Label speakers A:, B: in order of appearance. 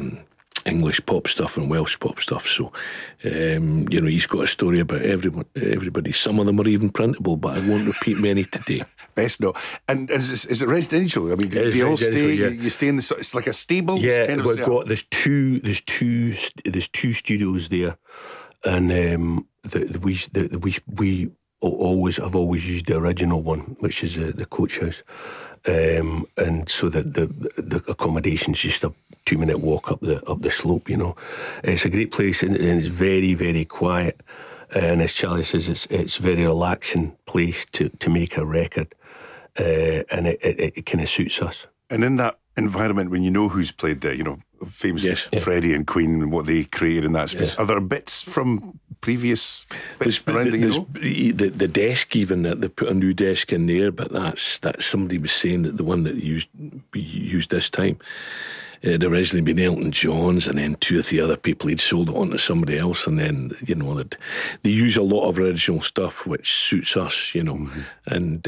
A: English pop stuff and Welsh pop stuff. So, he's got a story about everybody. Some of them are even printable, but I won't repeat many today.
B: Best not. And is it residential? I mean, do you all stay? Yeah. You stay in the? It's like a stable.
A: Yeah,
B: kind of
A: we've got there's two studios there, and we always have always used the original one, which is the coach house, and so that the accommodation's just a 2-minute walk up the slope. It's a great place, and it's very, very quiet. And as Charlie says, it's a very relaxing place to make a record, and it kind of suits us.
B: And in that environment, when you know who's played there, famous Freddie and Queen and what they created in that space, are there bits from previous bits around
A: the desk, even that they put a new desk in there, but that's somebody was saying that the one that we used this time, it'd originally been Elton John's, and then 2 or 3 other people had sold it on to somebody else, and then they use a lot of original stuff which suits us, and